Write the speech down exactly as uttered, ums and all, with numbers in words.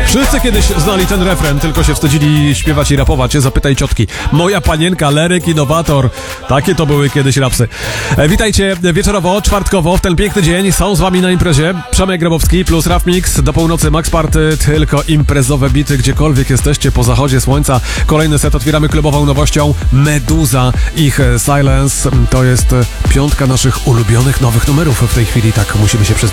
Wszyscy kiedyś znali ten refren, tylko się wstydzili śpiewać i rapować. Zapytaj ciotki. Moja panienka, Leryk, innowator. Takie to były kiedyś rapsy. E, witajcie wieczorowo, czwartkowo, w ten piękny dzień. Są z wami na imprezie Przemek Grabowski plus Raf Mix. Do północy Max Party, tylko imprezowe bity, gdziekolwiek jesteście po zachodzie słońca. Kolejny set otwieramy klubową nowością. Meduza, ich Silence. To jest piątka naszych ulubionych nowych numerów w tej chwili, tak musimy się przyznać.